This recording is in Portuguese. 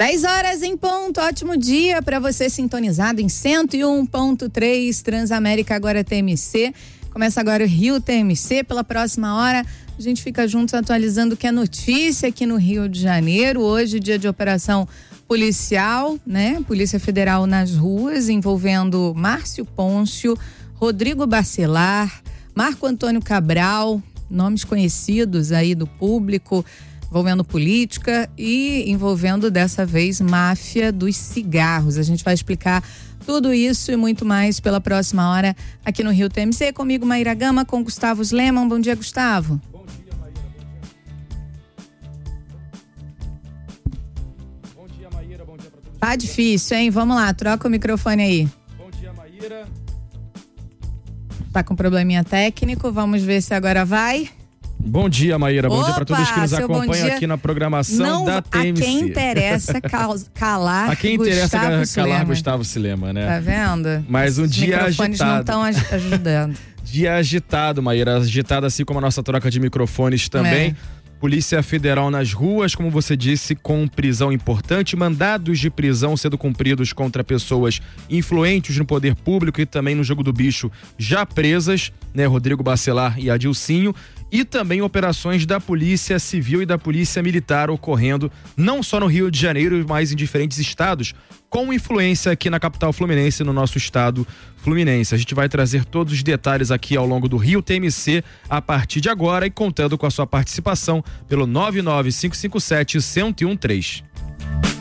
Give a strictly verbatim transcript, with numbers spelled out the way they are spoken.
dez horas em ponto, ótimo dia para você sintonizado em cento e um ponto três Transamérica, agora T M C. Começa agora o Rio T M C. Pela próxima hora a gente fica juntos atualizando o que é notícia aqui no Rio de Janeiro. Hoje, dia de operação policial, né? Polícia Federal nas ruas, envolvendo Márcio Pôncio, Rodrigo Bacelar, Marco Antônio Cabral, nomes conhecidos aí do público, envolvendo política e envolvendo dessa vez máfia dos cigarros. A gente vai explicar tudo isso e muito mais pela próxima hora aqui no Rio T M C. Comigo, Maíra Gama, com Gustavo Sleman. Bom dia, Gustavo. Bom dia, Maíra. Bom dia. Bom dia, Maíra. Bom dia para todos. Tá difícil, hein? Vamos lá, troca o microfone aí. Bom dia, Maíra. Tá com probleminha técnico, vamos ver se agora vai. Bom dia, Maíra. Bom Opa, dia para todos que nos seu acompanham aqui na programação Não, da T M C. A quem interessa cal, calar A quem interessa Gustavo calar Silema. Gustavo Silema, né? Tá vendo? Mas um Os dia microfones agitado. não estão ajudando. Dia agitado, Maíra. Agitado assim como a nossa troca de microfones também. É. Polícia Federal nas ruas, como você disse, com prisão importante, mandados de prisão sendo cumpridos contra pessoas influentes no poder público e também no jogo do bicho já presas, né? Rodrigo Bacelar e Adilcinho, e também operações da Polícia Civil e da Polícia Militar ocorrendo não só no Rio de Janeiro, mas em diferentes estados, com influência aqui na capital fluminense, no nosso estado fluminense. A gente vai trazer todos os detalhes aqui ao longo do Rio T M C a partir de agora e contando com a sua participação pelo nove nove cinco cinco sete, um zero um três.